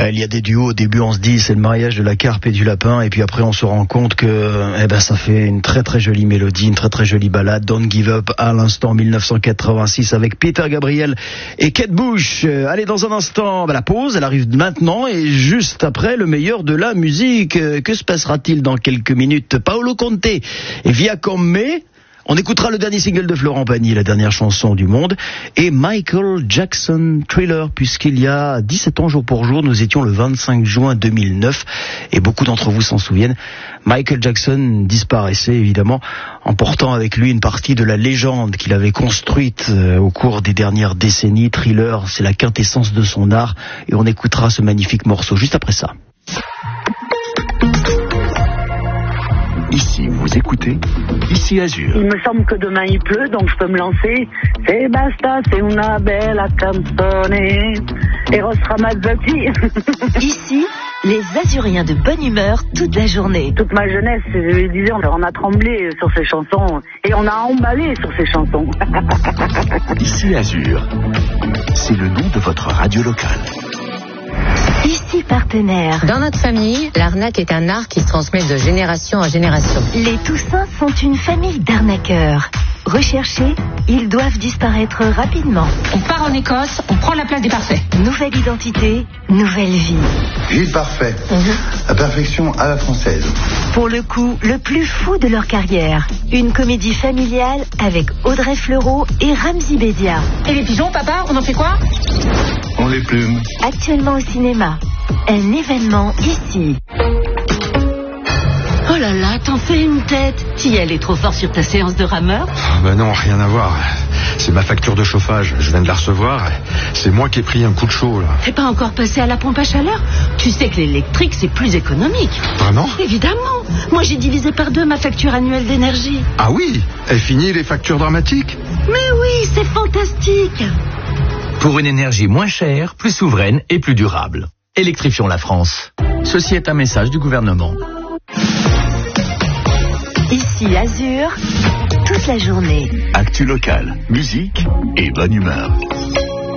Ouais, il y a des duos. Au début, on se dit c'est le mariage de la carpe et du lapin, et puis après, on se rend compte que, ça fait une très très jolie mélodie, une très très jolie ballade. Don't Give Up à l'instant 1986 avec Peter Gabriel et Kate Bush. Allez, dans un instant, la pause, elle arrive maintenant, et juste après, le meilleur de la musique. Que se passera-t-il dans quelques minutes? Paolo Conte et Via Come Me. On écoutera le dernier single de Florent Pagny, la dernière chanson du monde, et Michael Jackson Thriller, puisqu'il y a 17 ans jour pour jour, nous étions le 25 juin 2009, et beaucoup d'entre vous s'en souviennent. Michael Jackson disparaissait évidemment, emportant avec lui une partie de la légende qu'il avait construite au cours des dernières décennies. Thriller, c'est la quintessence de son art, et on écoutera ce magnifique morceau juste après ça. Ici, vous écoutez Ici Azur. Il me semble que demain il pleut, donc je peux me lancer. C'est basta, c'est una bella canzone. Eros Ramazzotti. Ici, les Azuriens de bonne humeur toute la journée. Toute ma jeunesse, je disais, on a tremblé sur ces chansons et on a emballé sur ces chansons. Ici Azur, c'est le nom de votre radio locale. Ici Partenaire. Dans notre famille, l'arnaque est un art qui se transmet de génération en génération. Les Toussins sont une famille d'arnaqueurs. Recherchés, ils doivent disparaître rapidement. On part en Écosse, on prend la place des parfaits. Nouvelle identité, nouvelle vie. Gilles Parfait, la perfection à la française. Pour le coup, le plus fou de leur carrière. Une comédie familiale avec Audrey Fleurot et Ramzy Bédia. Et les pigeons, papa, on en fait quoi? On les plume. Actuellement au cinéma. Un événement ici. Oh là là, t'en fais une tête. Si elle est trop fort sur ta séance de rameur. Non, rien à voir. C'est ma facture de chauffage, je viens de la recevoir. C'est moi qui ai pris un coup de chaud, là. T'es pas encore passé à la pompe à chaleur? Tu sais que l'électrique, c'est plus économique. Vraiment? Évidemment. Moi, j'ai divisé par 2 ma facture annuelle d'énergie. Ah oui? Et fini les factures dramatiques? Mais oui, c'est fantastique. Pour une énergie moins chère, plus souveraine et plus durable. Électrifions la France. Ceci est un message du gouvernement. Ici Azur, toute la journée. Actu locale, musique et bonne humeur.